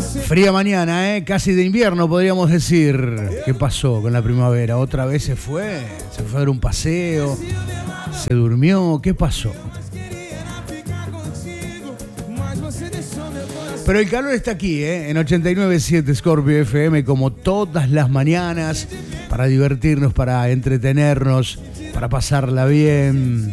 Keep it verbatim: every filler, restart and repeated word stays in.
Fría mañana, ¿eh? Casi de invierno podríamos decir. ¿Qué pasó con la primavera? ¿Otra vez se fue? ¿Se fue a dar un paseo? ¿Se durmió? ¿Qué pasó? Pero el calor está aquí, ¿eh? En ochenta y nueve punto siete Scorpio F M, como todas las mañanas, para divertirnos, para entretenernos, para pasarla bien.